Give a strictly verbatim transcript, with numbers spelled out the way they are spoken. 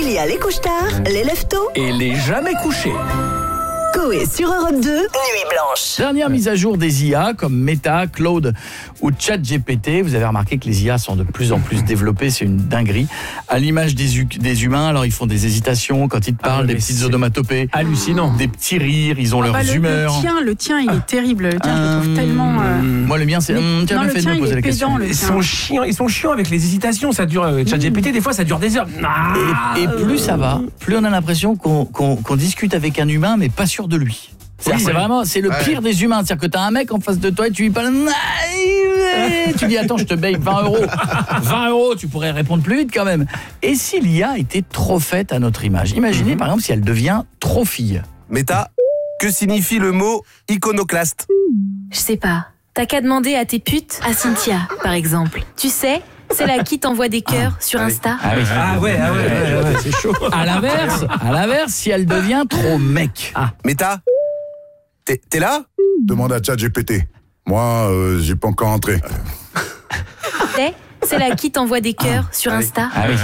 Il y a les couche-tard, les lève-tôt Et les jamais couchés. Coé sur Europe deux, Nuit Blanche. Dernière mise à jour des I A comme Meta, Claude ou ChatGPT. Vous avez remarqué que les I A sont de plus en plus développées, c'est une dinguerie. À l'image des, u- des humains, alors ils font des hésitations quand ils te parlent, Ah, des mais petites c'est onomatopées, hallucinant. des petits rires, ils ont Ah leurs bah, le, humeurs. le tien, le tien, il est terrible. Le tien, je le trouve Euh, tellement. euh, Moi le mien c'est... Mais- Hum, tiens, non, bien le fait de tien, me il poser est la question. pédant, le Ils tien. sont chiants, ils sont chiants avec les hésitations. Ça dure. euh, ChatGPT, des fois, ça dure des heures. Ah, Et, et plus ça va, plus on a l'impression qu'on, qu'on, qu'on discute avec un humain mais pas sûr de lui. C'est-à-dire, Oui, c'est ouais. vraiment, c'est le Ouais. pire des humains. C'est-à-dire que t'as un mec en face de toi et tu lui parles, tu dis attends, je te paye vingt euros. vingt euros, tu pourrais répondre plus vite quand même. Et si l'I A était trop faite à notre image? Imaginez par exemple si elle devient trop fille. Meta, que signifie le mot iconoclaste? Je sais pas. T'as qu'à demander à tes putes, à Cynthia, par exemple. Tu sais, c'est là qui t'envoie des cœurs sur Insta. Ah oui. Ah ouais, ah ouais, ouais, ouais, c'est chaud. À l'inverse, à l'inverse, si elle devient trop mec. Ah. Meta, t'es t'es là? Demande à ChatGPT. Moi, euh, j'ai pas encore entré. Tu sais, c'est là qui t'envoie des cœurs sur Insta. Ah oui.